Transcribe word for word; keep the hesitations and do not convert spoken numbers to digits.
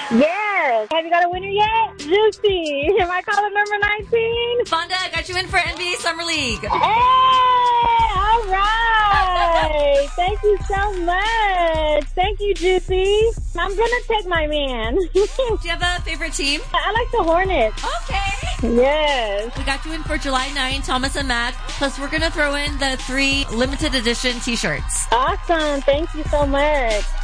Yes. Have you got a winner yet? Juicy. Am I caller number nineteen? Fonda, I got you in for N B A Summer League. Hey, all right. Thank you so much. Thank you, Juicy. I'm going to take my man. Do you have a favorite team? I like the Hornets. Okay. Yes. We got you in for July ninth, Thomas and Mack. Plus, we're going to throw in the three limited edition t-shirts. Awesome. Thank you so much.